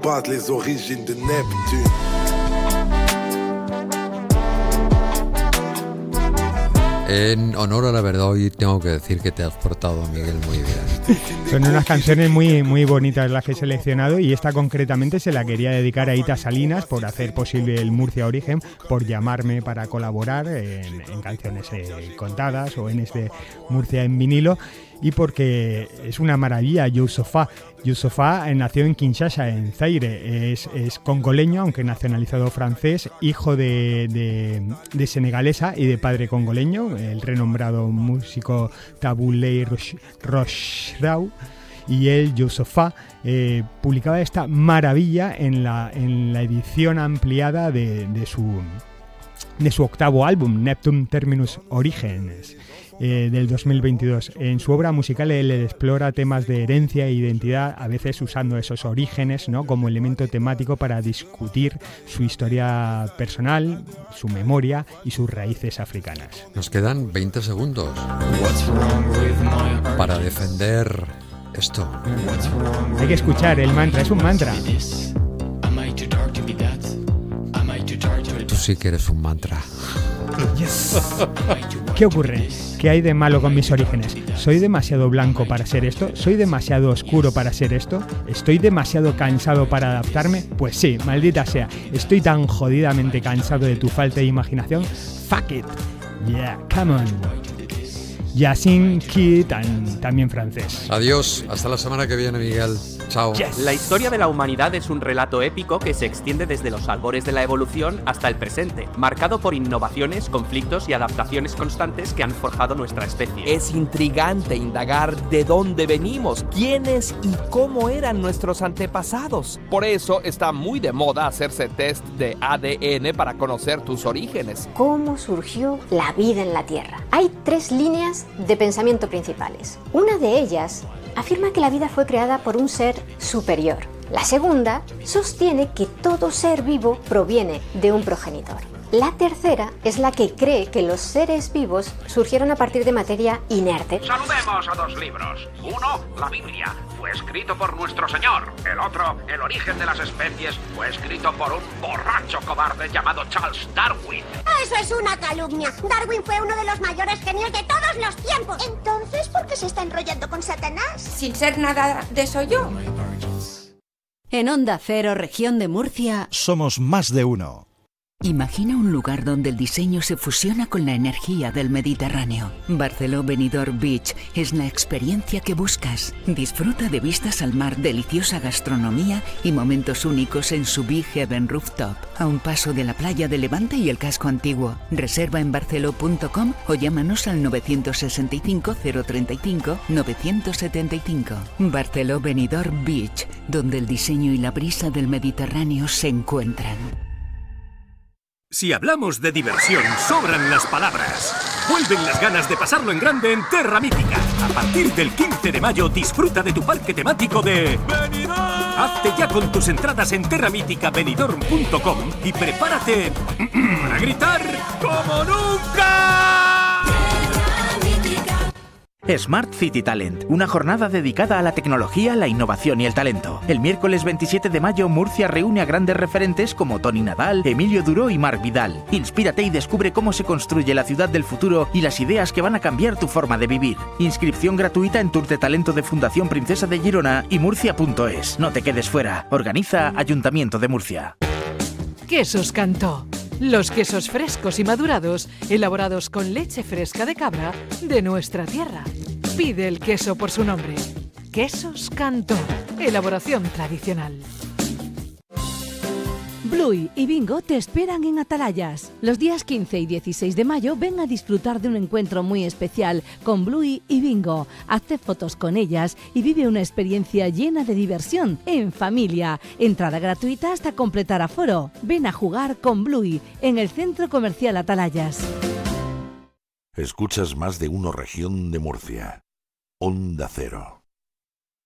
base, les origines de Neptune. En honor a la verdad, hoy tengo que decir que te has portado, Miguel, muy bien. Son unas canciones muy, muy bonitas las que he seleccionado, y esta concretamente se la quería dedicar a Ita Salinas por hacer posible el Murcia Origen, por llamarme para colaborar en canciones contadas o en este Murcia en vinilo, y porque es una maravilla. Youssoupha nació en Kinshasa, en Zaire, es congoleño, aunque nacionalizado francés, hijo de senegalesa y de padre congoleño, el renombrado músico Taboulé Rochrau. Y él, Youssoupha, publicaba esta maravilla en la edición ampliada de su octavo álbum, Neptune Terminus Origens, del 2022. En su obra musical él explora temas de herencia e identidad, a veces usando esos orígenes, ¿no?, como elemento temático para discutir su historia personal, su memoria y sus raíces africanas. Nos quedan 20 segundos para defender esto. Hay que escuchar el mantra, es un mantra. Tú sí que eres un mantra. Yes. ¿Qué ocurre? ¿Qué hay de malo con mis orígenes? ¿Soy demasiado blanco para ser esto? ¿Soy demasiado oscuro para ser esto? ¿Estoy demasiado cansado para adaptarme? Pues sí, maldita sea. Estoy tan jodidamente cansado de tu falta de imaginación. Fuck it. Yeah, come on. Yasin Kid, también francés. Adiós, hasta la semana que viene, Miguel. Chao. Yes. La historia de la humanidad es un relato épico que se extiende desde los albores de la evolución hasta el presente, marcado por innovaciones, conflictos y adaptaciones constantes que han forjado nuestra especie. Es intrigante indagar de dónde venimos, quiénes y cómo eran nuestros antepasados. Por eso está muy de moda hacerse test de ADN para conocer tus orígenes. ¿Cómo surgió la vida en la Tierra? Hay 3 líneas de pensamiento principales. Una de ellas afirma que la vida fue creada por un ser superior. La segunda sostiene que todo ser vivo proviene de un progenitor. La tercera es la que cree que los seres vivos surgieron a partir de materia inerte. Saludemos a 2 libros. Uno, la Biblia, fue escrito por nuestro Señor. El otro, El origen de las especies, fue escrito por un borracho cobarde llamado Charles Darwin. Eso es una calumnia. Darwin fue uno de los mayores genios de todos los tiempos. Entonces, ¿por qué se está enrollando con Satanás? Sin ser nada de eso yo. En Onda Cero, región de Murcia, somos más de uno. Imagina un lugar donde el diseño se fusiona con la energía del Mediterráneo. Barceló Benidorm Beach es la experiencia que buscas. Disfruta de vistas al mar, deliciosa gastronomía y momentos únicos en su Big Heaven Rooftop, a un paso de la playa de Levante y el casco antiguo. Reserva en barceló.com o llámanos al 965 035 975. Barceló Benidorm Beach, donde el diseño y la brisa del Mediterráneo se encuentran. Si hablamos de diversión, sobran las palabras. Vuelven las ganas de pasarlo en grande en Terra Mítica. A partir del 15 de mayo, disfruta de tu parque temático de Benidorm. Hazte ya con tus entradas en terramíticabenidorm.com y prepárate para gritar como nunca. Smart City Talent, una jornada dedicada a la tecnología, la innovación y el talento. El miércoles 27 de mayo, Murcia reúne a grandes referentes como Tony Nadal, Emilio Duró y Marc Vidal. Inspírate y descubre cómo se construye la ciudad del futuro y las ideas que van a cambiar tu forma de vivir. Inscripción gratuita en Tour de Talento de Fundación Princesa de Girona y murcia.es. No te quedes fuera. Organiza Ayuntamiento de Murcia. Quesos Cantó. Los quesos frescos y madurados, elaborados con leche fresca de cabra de nuestra tierra. Pide el queso por su nombre. Quesos Cantó. Elaboración tradicional. Bluey y Bingo te esperan en Atalayas. Los días 15 y 16 de mayo ven a disfrutar de un encuentro muy especial con Bluey y Bingo. Hazte fotos con ellas y vive una experiencia llena de diversión en familia. Entrada gratuita hasta completar aforo. Ven a jugar con Bluey en el Centro Comercial Atalayas. Escuchas Más de Uno, región de Murcia. Onda Cero.